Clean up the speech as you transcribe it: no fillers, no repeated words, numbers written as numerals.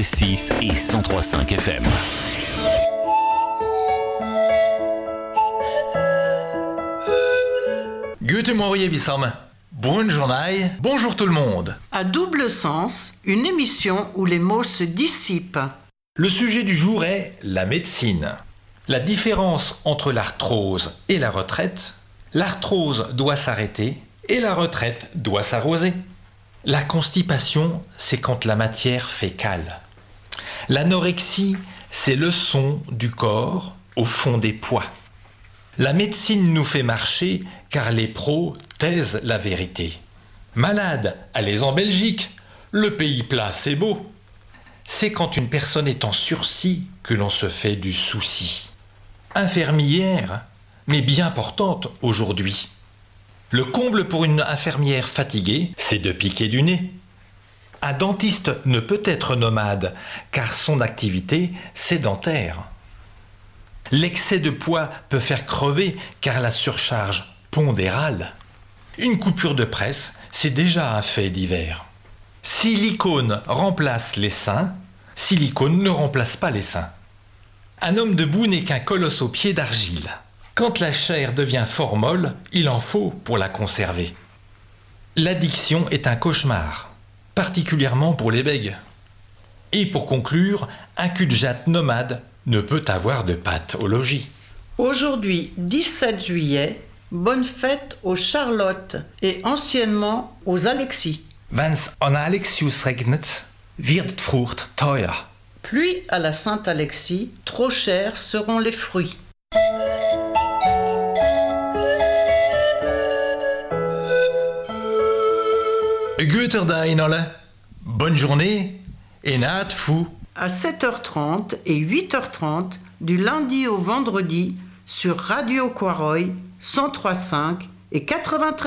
93.6 et 103.5 FM. Guten Morgen, Wissam. Bonne journée, bonjour tout le monde. À double sens, une émission où les mots se dissipent. Le sujet du jour est la médecine. La différence entre l'arthrose et la retraite. L'arthrose doit s'arrêter et la retraite doit s'arroser. La constipation, c'est quand la matière fait cale. L'anorexie, c'est le son du corps au fond des poids. La médecine nous fait marcher car les pros taisent la vérité. Malade, allez en Belgique, le pays plat c'est beau. C'est quand une personne est en sursis que l'on se fait du souci. Infirmière, mais bien portante aujourd'hui. Le comble pour une infirmière fatiguée, c'est de piquer du nez. Un dentiste ne peut être nomade car son activité sédentaire. L'excès de poids peut faire crever car la surcharge pondérale. Une coupure de presse, c'est déjà un fait divers. Silicone remplace les seins, silicone ne remplace pas les seins. Un homme debout n'est qu'un colosse aux pieds d'argile. Quand la chair devient fort molle, il en faut pour la conserver. L'addiction est un cauchemar, particulièrement pour les bègues. Et pour conclure, un cul-de-jatte nomade ne peut avoir de pattes au logis. Aujourd'hui, 17 juillet, bonne fête aux Charlotte et anciennement aux Alexis. Wenn's an Alexius regnet, wird Frucht teuer. Pluie à la Saint-Alexis, trop chers seront les fruits. Guter Dag alle. Bonne journée et naat fou. À 7h30 et 8h30, du lundi au vendredi, sur Radio Quaroy, 103.5 et 93.